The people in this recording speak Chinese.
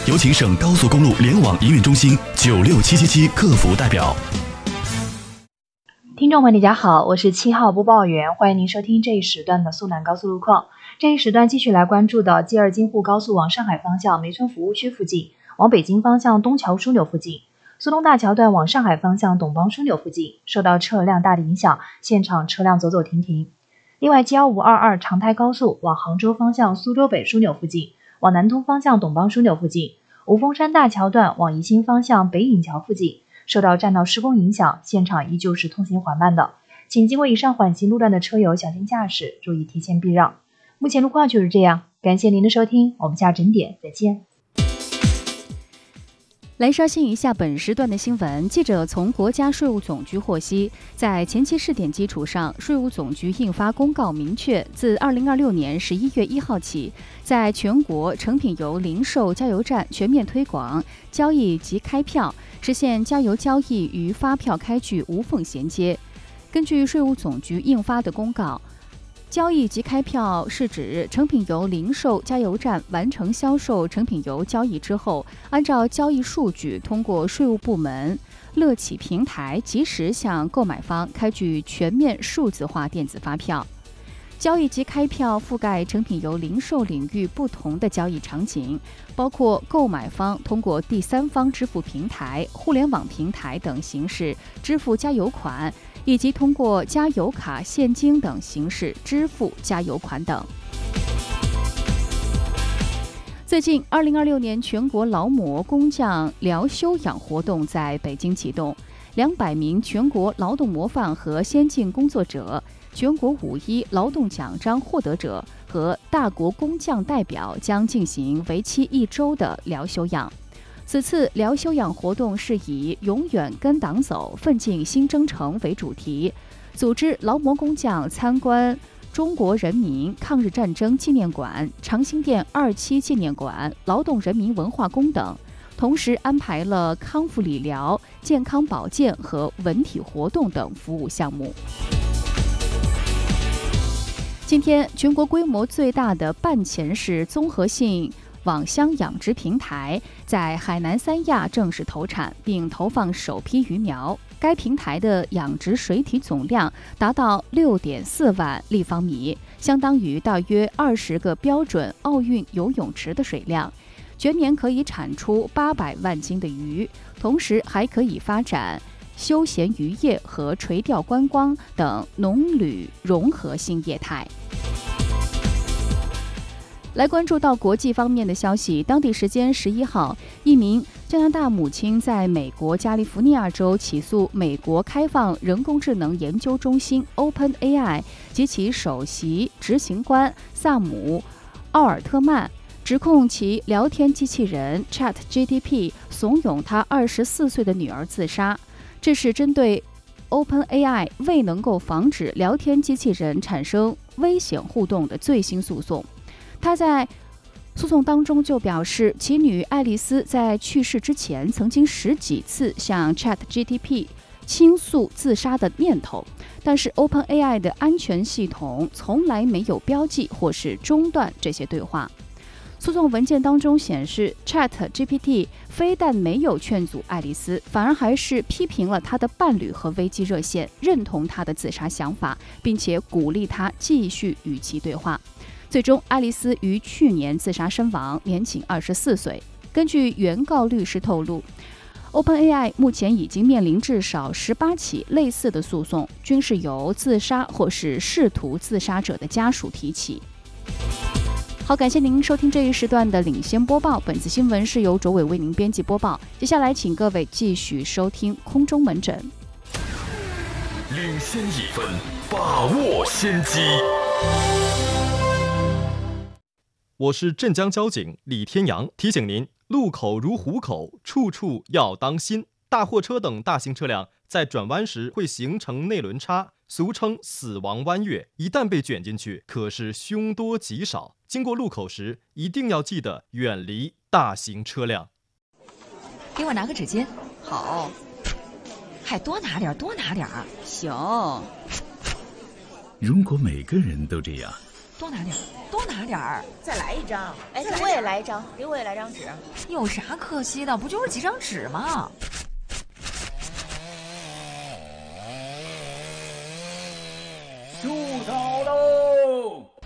有请省高速公路联网营运中心96777客服代表。 听众朋友大家好，我是7号播报员，欢迎您收听这一时段的苏南高速路况。这一时段继续来关注到G2京沪高速往上海方向梅村服务区附近，往北京方向东桥枢纽附近，苏东大桥段往上海方向董邦枢纽附近受到车流量大的影响，现场车辆走走停停。另外 G1522 长台高速往杭州方向苏州北枢纽附近，往南通方向董邦枢纽附近，吴峰山大桥段往宜兴方向北引桥附近受到占道施工影响，现场依旧是通行缓慢的，请经过以上缓行路段的车友小心驾驶，注意提前避让。目前路况就是这样，感谢您的收听，我们下整点再见。 来刷新一下本时段的新闻。记者从国家税务总局获悉，在前期试点基础上，税务总局印发公告，明确自2026年11月1号起，在全国成品油零售加油站全面推广交易及开票，实现加油交易与发票开具无缝衔接。根据税务总局印发的公告，交易及开票是指成品油零售加油站完成销售成品油交易之后，按照交易数据通过税务部门乐企平台及时向购买方开具全面数字化电子发票。交易及开票覆盖成品油零售领域不同的交易场景，包括购买方通过第三方支付平台、互联网平台等形式支付加油款，以及通过加油卡、现金等形式支付加油款等。最近，2026年全国劳模工匠疗休养活动在北京启动，200名全国劳动模范和先进工作者、全国5·1劳动奖章获得者和大国工匠代表将进行为期1周的疗休养。此次疗休养活动是以"永远跟党走，奋进新征程"为主题，组织劳模工匠参观中国人民抗日战争纪念馆、长辛店27纪念馆、劳动人民文化宫等，同时安排了康复理疗、健康保健和文体活动等服务项目。今天，全国规模最大的半潜式综合性网箱养殖平台在海南三亚正式投产，并投放首批鱼苗。该平台的养殖水体总量达到6.4万立方米，相当于大约20个标准奥运游泳池的水量，全年可以产出800万斤的鱼，同时还可以发展休闲渔业和垂钓观光等农旅融合性业态。来关注到国际方面的消息，当地时间11号，一名加拿大母亲在美国加利福尼亚州起诉美国开放人工智能研究中心 OpenAI 及其首席执行官萨姆·奥尔特曼，指控其聊天机器人 ChatGPT 怂恿他24岁的女儿自杀。这是针对 OpenAI 未能够防止聊天机器人产生危险互动的最新诉讼。他在诉讼当中就表示，其女爱丽丝在去世之前曾经10几次向 ChatGPT 倾诉自杀的念头，但是 OpenAI 的安全系统从来没有标记或是中断这些对话。诉讼文件当中显示 ，ChatGPT 非但没有劝阻爱丽丝，反而还是批评了她的伴侣和危机热线，认同她的自杀想法，并且鼓励她继续与其对话。最终，爱丽丝于去年自杀身亡，年仅24岁。根据原告律师透露， OpenAI 目前已经面临至少18起类似的诉讼，均是由自杀或是试图自杀者的家属提起。好，感谢您收听这一时段的领先播报。本次新闻是由卓伟为您编辑播报。接下来，请各位继续收听空中门诊。 领先1分，把握先机。 我是镇江交警李天阳，提醒您：路口如虎口，处处要当心。大货车等大型车辆在转弯时会形成内轮差，俗称死亡弯月，一旦被卷进去，可是凶多吉少。经过路口时，一定要记得远离大型车辆。 给我拿个纸巾。好。还多拿点儿。行。 如果每个人都这样， 多拿点儿，多拿点儿。 再来一张。哎，给我也来一张，给我也来张纸。 有啥可惜的？不就是几张纸吗？ 就当